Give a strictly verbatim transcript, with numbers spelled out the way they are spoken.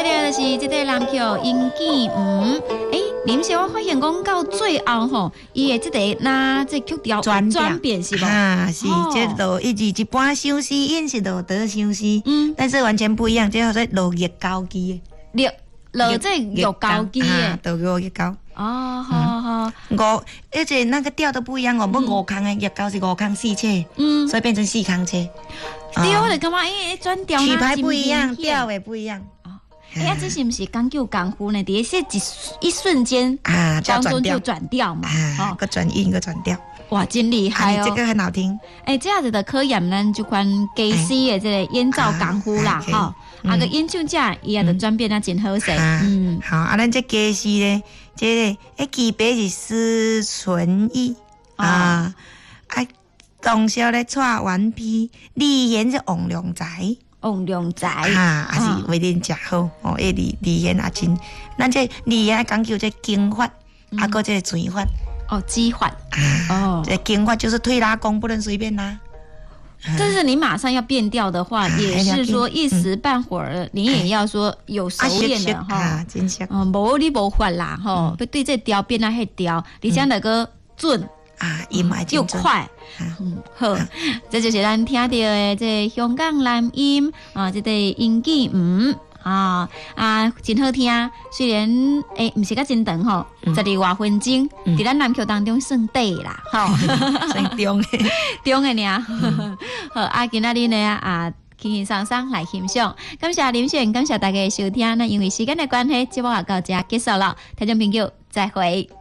这个就是这个蓝桥因见嗯，诶，林小我发现讲到最后吼，伊的这个那这曲调转转变是无？ 啊，是， 哦这都一字一半相思，因是落得相思， 嗯， 但是完全不一样，这叫做落月高基的， 六落这有高基的， 都落月高。 哦，好好， 五，而且那个调都不一样哦，不五空的月高是五空四切， 嗯， 所以变成四空切。 对，我就感觉诶，转调曲牌不一样，调也不一样。 哎呀，这是不是讲究功夫呢？第一是一一瞬间啊， 当中就转调嘛， 啊，个转音个转调， 哇，真厉害哦！ 这个很好听。 哎，这样子的科研咱就款技师的这个演奏功夫啦，哈，啊个演唱者伊也就转变啊真好势。 嗯，好，啊，咱这技师呢，这个哎，基本是施纯义啊，啊，当宵咧带顽皮，李贤是王良才。 王良才啊，也是为恁食好哦。诶，李李贤也真，咱这李贤讲究这经法，啊，个这嘴法哦，机法哦，这经法就是推拉弓不能随便拉。 但是你马上要变调的话，也是说一时半会儿，你也要说有熟练的哈。 真像， 嗯，无你无法啦吼，要对这调变啊，迄调，而且那个准。 啊，音嘛又快，嗯，好，这就是咱听到的这香港南音啊，这个音记嗯啊啊，真好听。虽然诶，唔是个真长吼，十二外分钟，伫咱南桥当中算短啦，吼， 算中的， 中的呢。好，啊，今仔日呢啊，轻轻松松来欣赏，感谢林璇，感谢大家的收听。那因为时间的关系，节目也到这结束了，听众朋友再会。